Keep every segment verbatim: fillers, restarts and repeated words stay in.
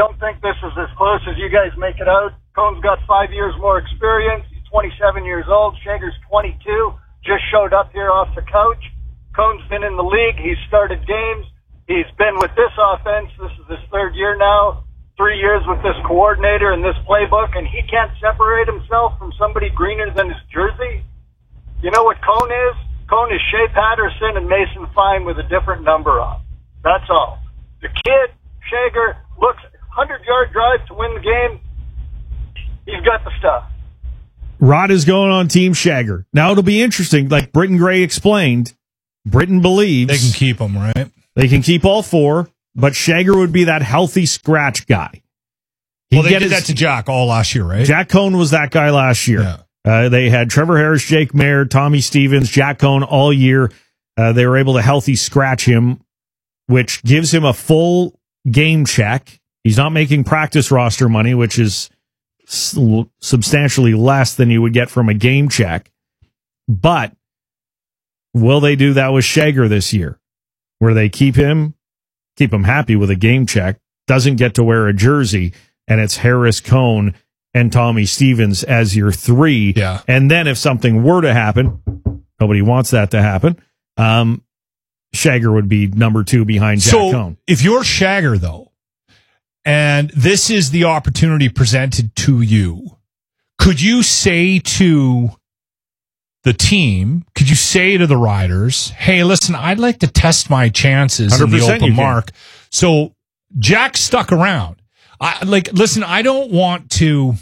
don't think this is as close as you guys make it out. Cohn's got five years more experience. He's twenty-seven years old. Shager's twenty-two. Just showed up here off the couch. Cohn's been in the league. He's started games. He's been with this offense. This is his third year now. Three years with this coordinator and this playbook, and he can't separate himself from somebody greener than his jersey. You know what Cohn is? Cohn is Shea Patterson and Mason Fine with a different number on. That's all. The kid, Shager, looks hundred-yard drive to win the game. He's got the stuff. Rod is going on Team Shager. Now it'll be interesting. Like Britton Gray explained, Britton believes they can keep them, right? They can keep all four, but Shager would be that healthy scratch guy. He'd well, they get did his, that to Jack all last year, right? Jack Cohn was that guy last year. Yeah. Uh, they had Trevor Harris, Jake Mayer, Tommy Stevens, Jack Cohn all year. Uh, they were able to healthy scratch him, which gives him a full game check. He's not making practice roster money, which is s- substantially less than you would get from a game check. But will they do that with Shager this year, where they keep him, keep him happy with a game check, doesn't get to wear a jersey, and it's Harris, Cohn, and Tommy Stevens as your three. Yeah. And then if something were to happen, nobody wants that to happen, um, Shager would be number two behind Jack so Cohn. If you're Shager, though, and this is the opportunity presented to you, could you say to the team, could you say to the riders, hey, listen, I'd like to test my chances in the open mark. So Jack stuck around. I like, listen, I don't want to,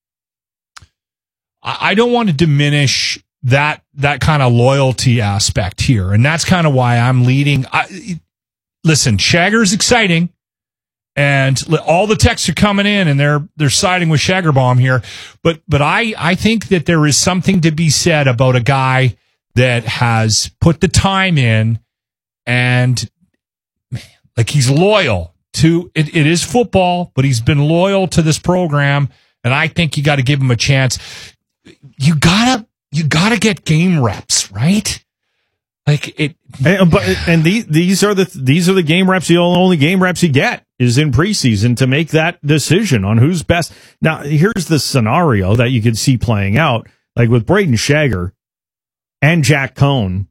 I don't want to diminish that, that kind of loyalty aspect here. And that's kind of why I'm leading. I, listen, Shager's exciting and all the texts are coming in and they're, they're siding with Shagerbaum here. But, but I, I think that there is something to be said about a guy that has put the time in and like he's loyal to it. It is football, but he's been loyal to this program. And I think you got to give him a chance. You gotta, you gotta get game reps, right? Like it, and, but and these these are the these are the game reps. The only game reps you get is in preseason to make that decision on who's best. Now, here's the scenario that you could see playing out, like with Braden Shager and Jack Cohn.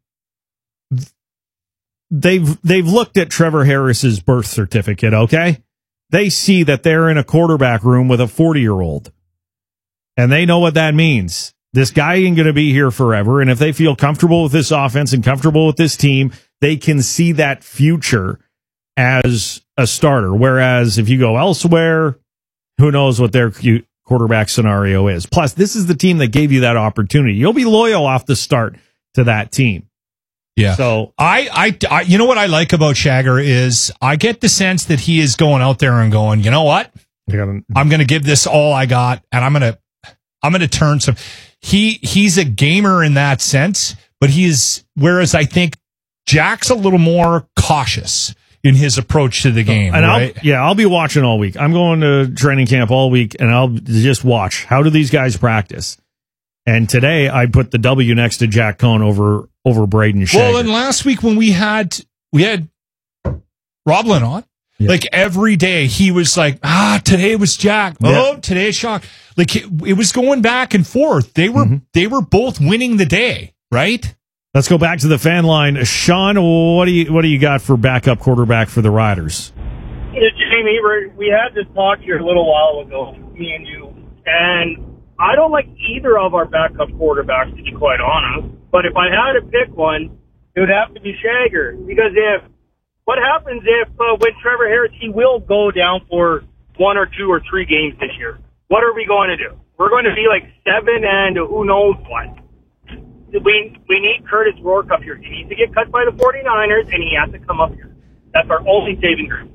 They've they've looked at Trevor Harris's birth certificate. Okay, they see that they're in a quarterback room with a forty year old. And they know what that means. This guy ain't going to be here forever. And if they feel comfortable with this offense and comfortable with this team, they can see that future as a starter. Whereas if you go elsewhere, who knows what their quarterback scenario is. Plus, this is the team that gave you that opportunity. You'll be loyal off the start to that team. Yeah. So I, I, I, you know what I like about Shager is I get the sense that he is going out there and going, you know what? Gotta, I'm going to give this all I got, and I'm going to, I'm going to turn some. He, he's a gamer in that sense, but he is. Whereas I think Jack's a little more cautious in his approach to the game. And right? I'll, yeah, I'll be watching all week. I'm going to training camp all week, and I'll just watch. How do these guys practice? And today I put the W next to Jack Cohn over over Braden Shager. Well, and last week when we had we had Roblin on, yeah. Like every day he was like, ah, today was Jack. Yeah. Oh, today is Shock. Like it, it was going back and forth. They were mm-hmm. they were both winning the day, right? Let's go back to the fan line. Sean, what do you what do you got for backup quarterback for the Riders? Yeah, Jamie, we had this talk here a little while ago, me and you, and I don't like either of our backup quarterbacks, to be quite honest. But if I had to pick one, it would have to be Shager. Because if what happens if uh, when Trevor Harris, he will go down for one or two or three games this year? What are we going to do? We're going to be like seven and who knows what. We we need Curtis Rourke up here. He needs to get cut by the 49ers, and he has to come up here. That's our only saving grace.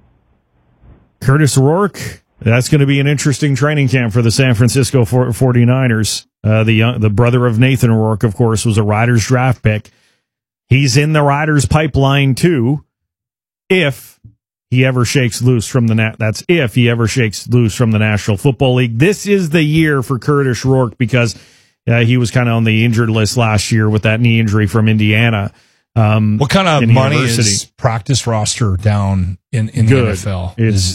Curtis Rourke, that's going to be an interesting training camp for the San Francisco 49ers. Uh, the young, the brother of Nathan Rourke, of course, was a Riders draft pick. He's in the Riders pipeline, too, if he ever shakes loose from the na- that's if he ever shakes loose from the National Football League. This is the year for Curtis Rourke because uh, he was kind of on the injured list last year with that knee injury from Indiana. Um, what kind of money is practice roster down in, in the N F L? It's is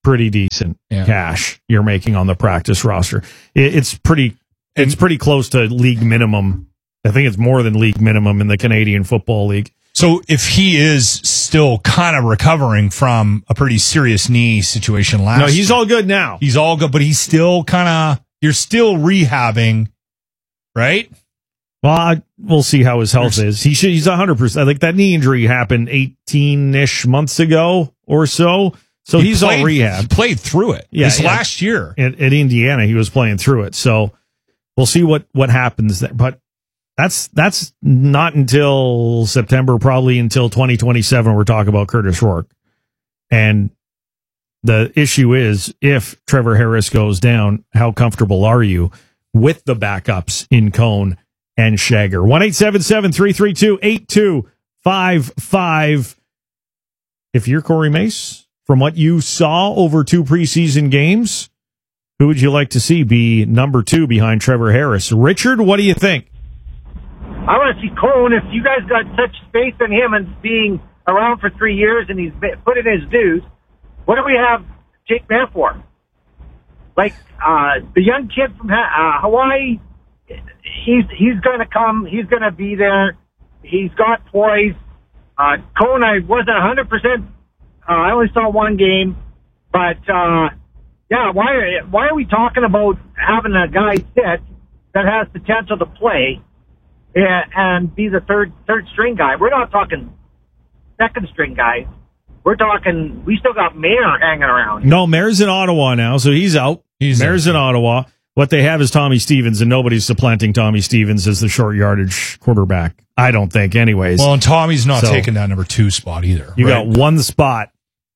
pretty decent Yeah. cash you're making on the practice roster. It, it's pretty it's pretty close to league minimum. I think it's more than league minimum in the Canadian Football League. So if he is still kind of recovering from a pretty serious knee situation last No, he's year, all good now. he's all good, but he's still kind of, you're still rehabbing, right? Well, I, we'll see how his health is. He should, he's one hundred percent. Like that knee injury happened eighteen-ish months ago or so. So He he's played, all rehab. He played through it. Yeah, this yeah. last year. At, at Indiana, he was playing through it. So we'll see what, what happens there. But that's that's not until September, probably until twenty twenty-seven. We're talking about Curtis Rourke. And the issue is, if Trevor Harris goes down, how comfortable are you with the backups in Cone and Shagger? one eight seven seven, three three two, eight two five five. If you're Corey Mace, from what you saw over two preseason games, who would you like to see be number two behind Trevor Harris? Richard, what do you think? I want to see Cone. If you guys got such faith in him and being around for three years and he's put in his dues, what do we have Jake Mayer for? Like, uh, the young kid from uh, Hawaii, he's he's going to come. He's going to be there. He's got poise. Uh, Cone, I wasn't one hundred percent. Uh, I only saw one game. But, uh, yeah, why are, why are we talking about having a guy sit that has potential to play and be the third third string guy? We're not talking second string guy. We're talking, we still got Mayer hanging around. No, Mayer's in Ottawa now, so he's out. He's Mayer's out. in Ottawa. What they have is Tommy Stevens, and nobody's supplanting Tommy Stevens as the short yardage quarterback. I don't think, anyways. Well, and Tommy's not So, taking that number two spot either. you right? got one spot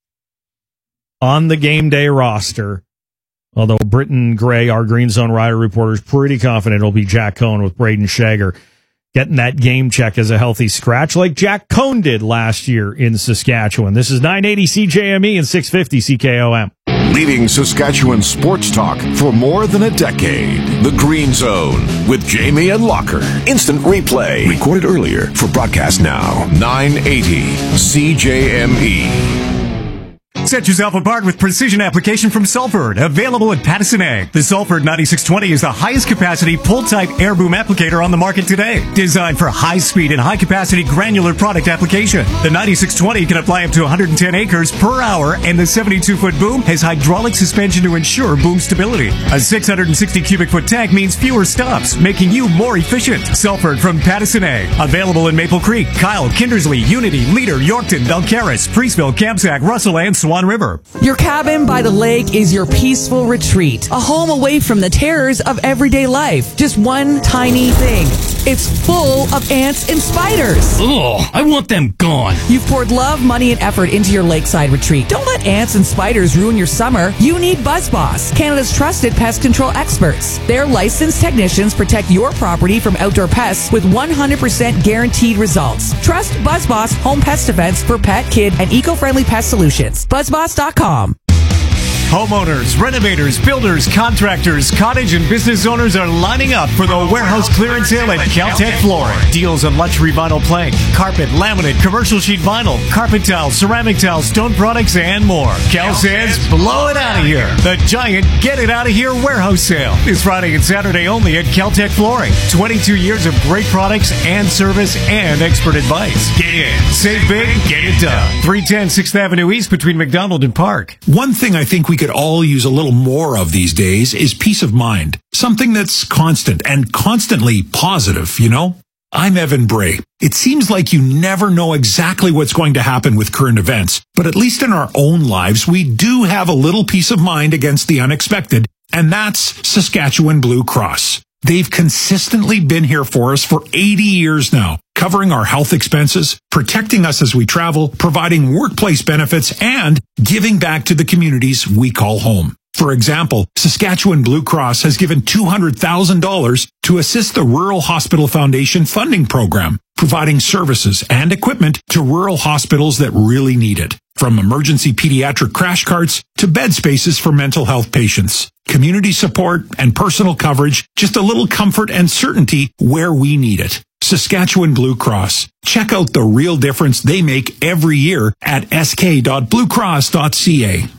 on the game day roster. Although Britton Gray, our Green Zone Rider reporter, is pretty confident it'll be Jack Cone with Braden Shagger getting that game check as a healthy scratch like Jack Cone did last year in Saskatchewan. This is nine eighty C J M E and six fifty C K O M. Leading Saskatchewan sports talk for more than a decade. The Green Zone with Jamie and Locker. Instant replay. Recorded earlier for broadcast now. nine eighty C J M E. Set yourself apart with precision application from Salford, available at Pattison Ag. The Salford ninety-six twenty is the highest capacity pull-type air boom applicator on the market today. Designed for high speed and high capacity granular product application. The ninety-six twenty can apply up to one hundred ten acres per hour, and the seventy-two foot boom has hydraulic suspension to ensure boom stability. A six hundred sixty cubic foot tank means fewer stops, making you more efficient. Salford from Pattison Ag. Available in Maple Creek, Kyle, Kindersley, Unity, Leader, Yorkton, Belcaris, Priestville, Kamsack, Russell, and Swan River. Your cabin by the lake is your peaceful retreat, a home away from the terrors of everyday life. Just one tiny thing. It's full of ants and spiders. Ugh, I want them gone. You've poured love, money, and effort into your lakeside retreat. Don't let ants and spiders ruin your summer. You need BuzzBoss, Canada's trusted pest control experts. Their licensed technicians protect your property from outdoor pests with one hundred percent guaranteed results. Trust BuzzBoss Home Pest Defense for pet, kid, and eco-friendly pest solutions. BuzzBoss dot com. Homeowners, renovators, builders, contractors, cottage and business owners are lining up for the warehouse clearance sale at Caltech Flooring. Deals on luxury vinyl plank, carpet, laminate, commercial sheet vinyl, carpet tile, ceramic tile, stone products, and more. Cal says, blow it out of here. The giant Get It Out of Here warehouse sale is Friday and Saturday only at Caltech Flooring. twenty-two years of great products and service and expert advice. Get in, save big, get it done. three ten sixth Avenue East between McDonald and Park. One thing I think we could all use a little more of these days is peace of mind. Something that's constant and constantly positive, you know? I'm Evan Bray. It seems like you never know exactly what's going to happen with current events, but at least in our own lives, we do have a little peace of mind against the unexpected, and that's Saskatchewan Blue Cross. They've consistently been here for us for eighty years now, covering our health expenses, protecting us as we travel, providing workplace benefits, and giving back to the communities we call home. For example, Saskatchewan Blue Cross has given two hundred thousand dollars to assist the Rural Hospital Foundation funding program, providing services and equipment to rural hospitals that really need it. From emergency pediatric crash carts to bed spaces for mental health patients. Community support and personal coverage, just a little comfort and certainty where we need it. Saskatchewan Blue Cross. Check out the real difference they make every year at s k dot blue cross dot c a.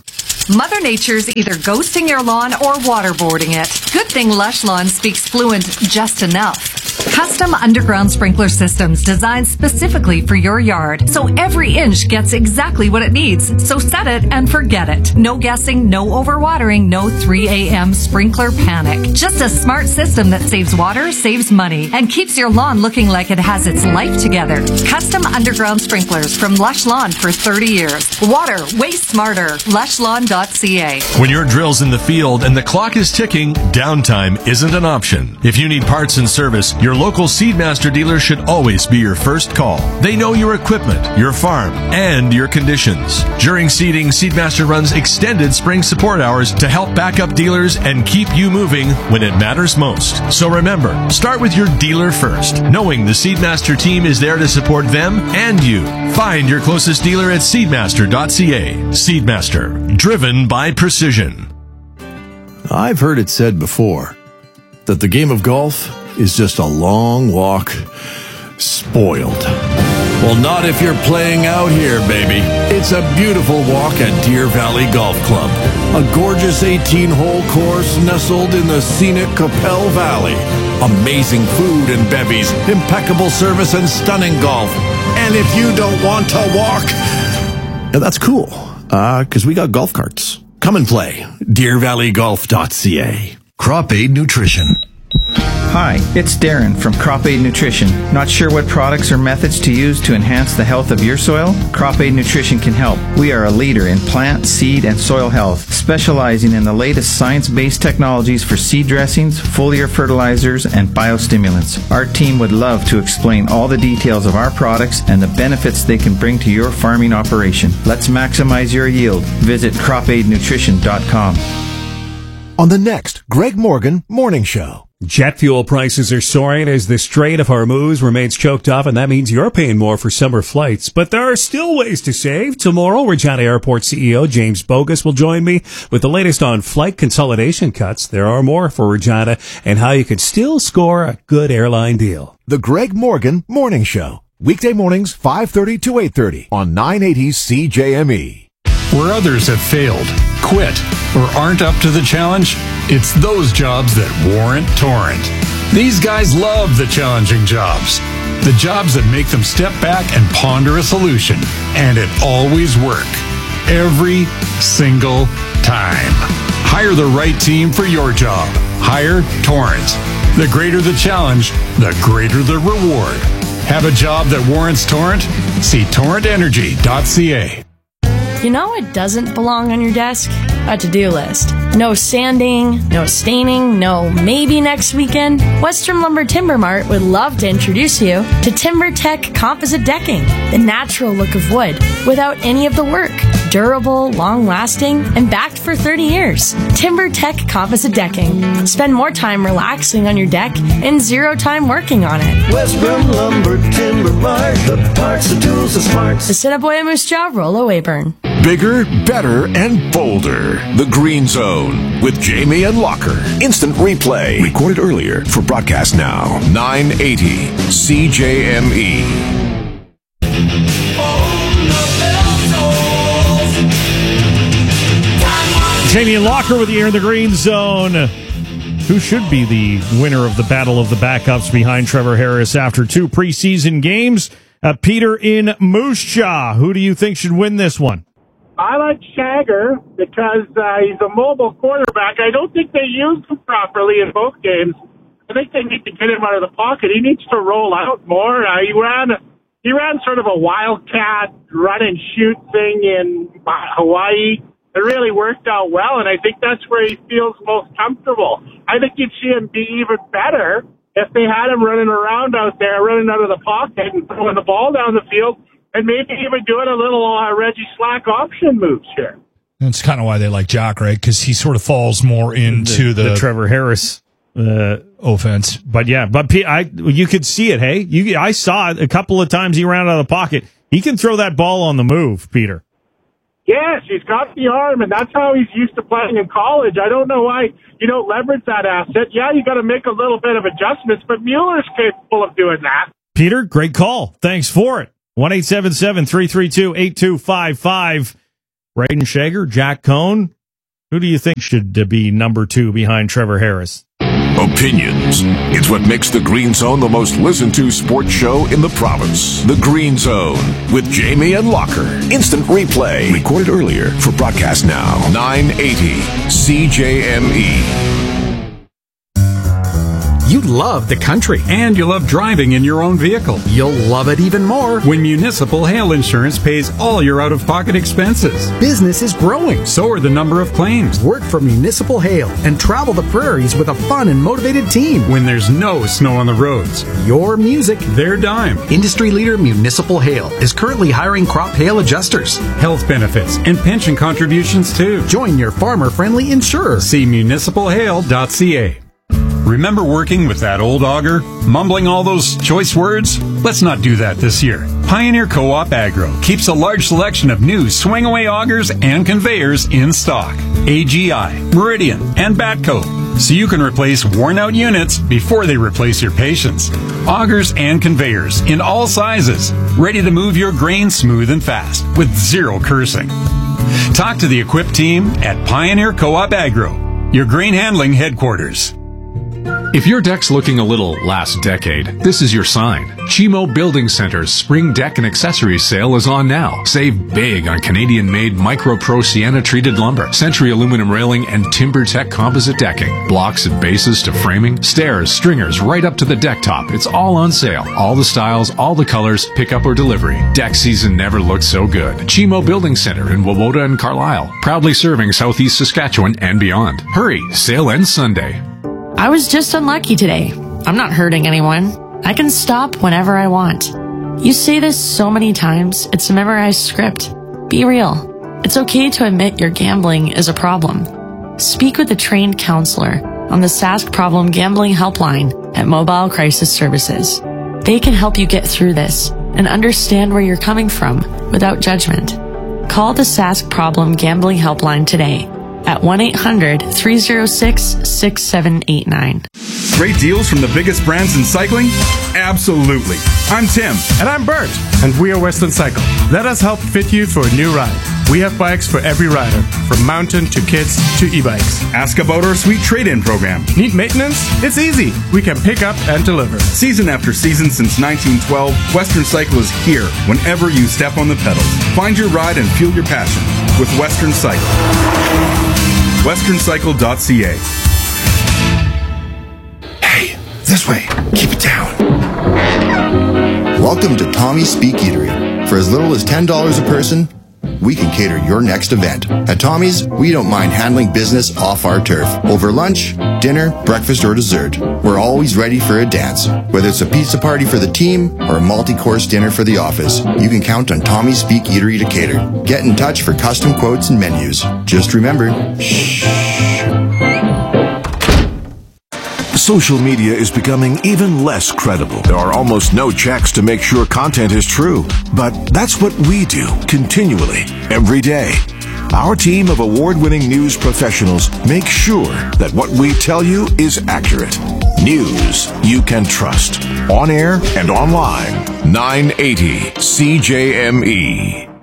Mother Nature's either ghosting your lawn or waterboarding it. Good thing Lush Lawn speaks fluent just enough. Custom underground sprinkler systems designed specifically for your yard, so every inch gets exactly what it needs. So set it and forget it. No guessing, no overwatering, no three a.m. sprinkler panic. Just a smart system that saves water, saves money, and keeps your lawn looking like it has its life together. Custom underground sprinklers from Lush Lawn for thirty years. Water way smarter. lush lawn dot c a. When your drill's in the field and the clock is ticking, downtime isn't an option. If you need parts and service, your local Seedmaster dealer should always be your first call. They know your equipment, your farm, and your conditions. During seeding, Seedmaster runs extended spring support hours to help back up dealers and keep you moving when it matters most. So remember, start with your dealer first, knowing the Seedmaster team is there to support them and you. Find your closest dealer at seedmaster dot c a. Seedmaster, driven by precision. I've heard it said before that the game of golf is just a long walk spoiled. Well, not if you're playing out here, baby. It's a beautiful walk at Deer Valley Golf Club, a gorgeous eighteen-hole course nestled in the scenic Capel Valley. Amazing food and bevies, impeccable service, and stunning golf. And if you don't want to walk, yeah, that's cool, uh, because we got golf carts. Come and play. deer valley golf dot c a. Crop Aid Nutrition. Hi, it's Darren from Crop Aid Nutrition. Not sure what products or methods to use to enhance the health of your soil? Crop Aid Nutrition can help. We are a leader in plant, seed, and soil health, specializing in the latest science-based technologies for seed dressings, foliar fertilizers, and biostimulants. Our team would love to explain all the details of our products and the benefits they can bring to your farming operation. Let's maximize your yield. Visit crop aid nutrition dot com. On the next Greg Morgan Morning Show. Jet fuel prices are soaring as the Strait of Hormuz remains choked off, and that means you're paying more for summer flights. But there are still ways to save. Tomorrow, Regina Airport C E O James Bogus will join me with the latest on flight consolidation cuts. There are more for Regina and how you can still score a good airline deal. The Greg Morgan Morning Show. Weekday mornings, five thirty to eight thirty on nine eighty C J M E. Where others have failed, quit, or aren't up to the challenge, it's those jobs that warrant Torrent. These guys love the challenging jobs. The jobs that make them step back and ponder a solution. And it always works. Every single time. Hire the right team for your job. Hire Torrent. The greater the challenge, the greater the reward. Have a job that warrants Torrent? See torrent energy dot c a. You know what doesn't belong on your desk? A to-do list. No sanding, no staining, no maybe next weekend. Western Lumber Timber Mart would love to introduce you to TimberTech Composite Decking, the natural look of wood without any of the work. Durable, long-lasting, and backed for thirty years. TimberTech Composite Decking. Spend more time relaxing on your deck and zero time working on it. Western Lumber Timber Mart, the parts, the tools, the smarts. The Assiniboia Moose Jaw, Rollo Weyburn. Bigger, better, and bolder. The Green Zone with Jamie and Locker. Instant replay. Recorded earlier for broadcast now. nine eighty C J M E. Jamie and Locker with you here in the Green Zone. Who should be the winner of the battle of the backups behind Trevor Harris after two preseason games? Uh, Peter in Moose Jaw. Who do you think should win this one? I like Shagger because uh, he's a mobile quarterback. I don't think they used him properly in both games. I think they need to get him out of the pocket. He needs to roll out more. Uh, he ran he ran sort of a wildcat run and shoot thing in Hawaii. It really worked out well, and I think that's where he feels most comfortable. I think you'd see him be even better if they had him running around out there, running out of the pocket and throwing the ball down the field, and maybe even doing a little uh, Reggie Slack option moves here. That's kind of why they like Jock, right? Because he sort of falls more into the, the, the Trevor Harris uh, offense. But yeah, but P- I you could see it. Hey, you I saw it a couple of times. He ran out of the pocket. He can throw that ball on the move, Peter. Yes, he's got the arm, and that's how he's used to playing in college. I don't know why you don't leverage that asset. Yeah, you got to make a little bit of adjustments, but Mueller's capable of doing that. Peter, great call. Thanks for it. one eight seven seven, three three two, eight two five five. Braden Shager, Jack Cohn, Who do you think should uh, be number two behind Trevor Harris? Opinions. It's what makes the Green Zone the most listened to sports show in the province. The Green Zone with Jamie and Locker. Instant replay. Recorded earlier for broadcast now. nine eighty C J M E. You love the country. And you love driving in your own vehicle. You'll love it even more when Municipal Hail Insurance pays all your out-of-pocket expenses. Business is growing. So are the number of claims. Work for Municipal Hail and travel the prairies with a fun and motivated team. When there's no snow on the roads. Your music, their dime. Industry leader Municipal Hail is currently hiring crop hail adjusters. Health benefits and pension contributions too. Join your farmer-friendly insurer. See municipal hail dot c a. Remember working with that old auger? Mumbling all those choice words? Let's not do that this year. Pioneer Co-op Agro keeps a large selection of new swing-away augers and conveyors in stock. A G I, Meridian, and Batco. So you can replace worn-out units before they replace your patience. Augers and conveyors in all sizes, ready to move your grain smooth and fast with zero cursing. Talk to the equipped team at Pioneer Co-op Agro, your grain handling headquarters. If your deck's looking a little last decade, this is your sign. Chimo Building Center's Spring Deck and Accessories sale is on now. Save big on Canadian-made Micro Pro Sienna-treated lumber, Century aluminum railing, and TimberTech composite decking. Blocks and bases to framing, stairs, stringers, right up to the deck top. It's all on sale. All the styles, all the colors, pickup or delivery. Deck season never looked so good. Chimo Building Center in Wawota and Carlisle. Proudly serving Southeast Saskatchewan and beyond. Hurry, sale ends Sunday. I was just unlucky today. I'm not hurting anyone. I can stop whenever I want. You say this so many times, it's a memorized script. Be real. It's okay to admit your gambling is a problem. Speak with a trained counselor on the Sask Problem Gambling Helpline at Mobile Crisis Services. They can help you get through this and understand where you're coming from without judgment. Call the Sask Problem Gambling Helpline today at one eight hundred, three oh six, six seven eight nine. Great deals from the biggest brands in cycling? Absolutely. I'm Tim. And I'm Bert. And we are Western Cycle. Let us help fit you for a new ride. We have bikes for every rider, from mountain to kids to e-bikes. Ask about our sweet trade-in program. Need maintenance? It's easy. We can pick up and deliver. Season after season since nineteen twelve, Western Cycle is here whenever you step on the pedals. Find your ride and fuel your passion with Western Cycle. western cycle dot c a. Hey, this way. Keep it down. Welcome to Tommy's Speak Eatery. For as little as ten dollars a person, we can cater your next event. At Tommy's, we don't mind handling business off our turf. Over lunch, dinner, breakfast, or dessert, we're always ready for a dance. Whether it's a pizza party for the team or a multi-course dinner for the office, you can count on Tommy's Speak Eatery to cater. Get in touch for custom quotes and menus. Just remember, shh. Social media is becoming even less credible. There are almost no checks to make sure content is true. But that's what we do continually, every day. Our team of award-winning news professionals make sure that what we tell you is accurate. News you can trust. On air and online. nine eighty C J M E.